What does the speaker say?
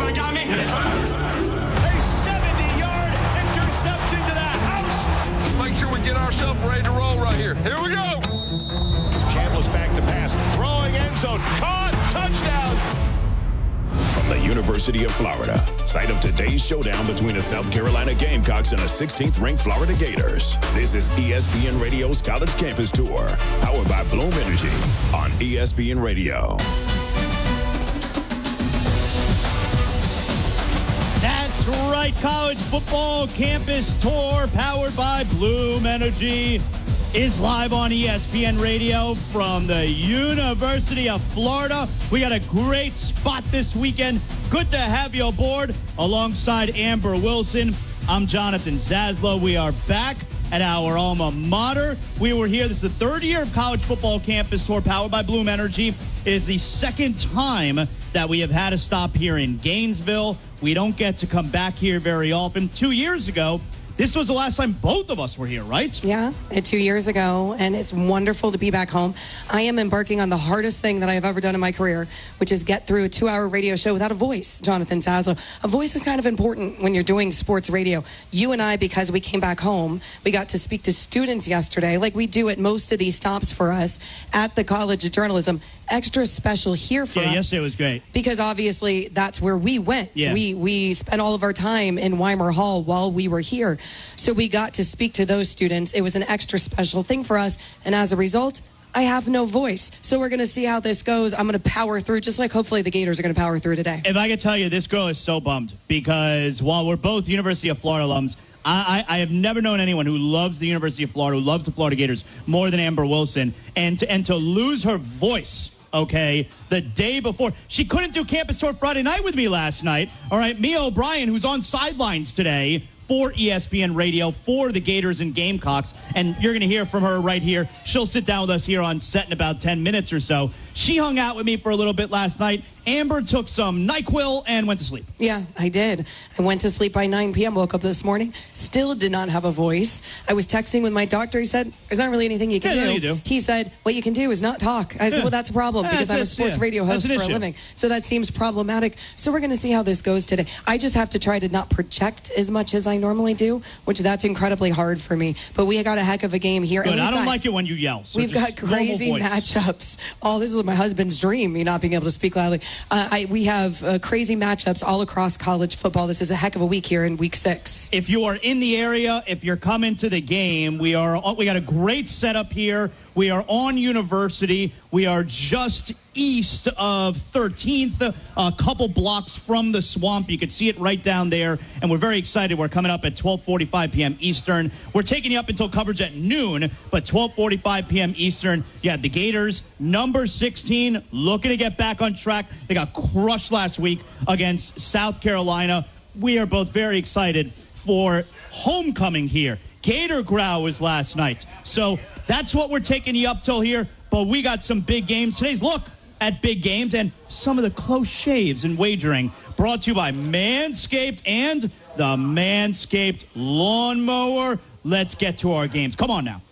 would have got me. A 70-yard interception to the house. Make sure we get ourselves ready to roll right here. Here we go. Chambliss back to pass. Throwing end zone. Caught. Touchdown. From the University of Florida, site of today's showdown between the South Carolina Gamecocks and the 16th-ranked Florida Gators. This is ESPN Radio's College Campus Tour, powered by Bloom Energy on ESPN Radio. That's right, College Football Campus Tour, powered by Bloom Energy, is live on ESPN Radio from the University of Florida. We got a great spot this weekend. Good to have you aboard alongside Amber Wilson. I'm Jonathan Zaslow. We are back at our alma mater. We were here. This is the third year of College Football Campus Tour, powered by Bloom Energy. It is the second time that we have had a stop here in Gainesville. We don't get to come back here very often. 2 years ago, this was the last time both of us were here, right? Yeah, 2 years ago, and it's wonderful to be back home. I am embarking on the hardest thing that I have ever done in my career, which is get through a 2-hour radio show without a voice, Jonathan Zaslow. A voice is kind of important when you're doing sports radio. You and I, because we came back home, we got to speak to students yesterday, like we do at most of these stops for us at the College of Journalism. Extra special here for us. Yeah, yesterday was great. Because obviously that's where we went. Yeah. We spent all of our time in Weimer Hall while we were here. So we got to speak to those students. It was an extra special thing for us. And as a result, I have no voice. So we're going to see how this goes. I'm going to power through, just like hopefully the Gators are going to power through today. If I could tell you, this girl is so bummed because while we're both University of Florida alums, I have never known anyone who loves the University of Florida, who loves the Florida Gators more than Amber Wilson. And to lose her voice, okay, the day before. She couldn't do Campus Tour Friday night with me last night. All right, Mia O'Brien, who's on sidelines today for ESPN Radio, for the Gators and Gamecocks, and you're going to hear from her right here. She'll sit down with us here on set in about 10 minutes or so. She hung out with me for a little bit last night. Amber took some NyQuil and went to sleep. Yeah, I did. I went to sleep by 9 p.m., woke up this morning, still did not have a voice. I was texting with my doctor. He said, there's not really anything you can do. You do. He said, what you can do is not talk. I said, well, that's a problem because I'm a sports radio host for a living. So that seems problematic. So we're going to see how this goes today. I just have to try to not project as much as I normally do, which that's incredibly hard for me. But we got a heck of a game here. Good. And I don't like it when you yell. So we've got crazy matchups. Oh, this is my husband's dream, me not being able to speak loudly. We have crazy matchups all across college football. This is a heck of a week here in week 6. If you are in the area, if you're coming to the game, we got a great setup here. We are on University. We are just east of 13th, a couple blocks from the swamp. You can see it right down there, and we're very excited. We're coming up at 12:45 p.m. Eastern. We're taking you up until coverage at noon, but 12:45 p.m. Eastern. Yeah, the Gators, number 16, looking to get back on track. They got crushed last week against South Carolina. We are both very excited for homecoming here. Gator Growl was last night. So that's what we're taking you up till here. But we got some big games. Today's look at big games and some of the close shaves and wagering brought to you by Manscaped and the Manscaped Lawnmower. Let's get to our games. Come on now.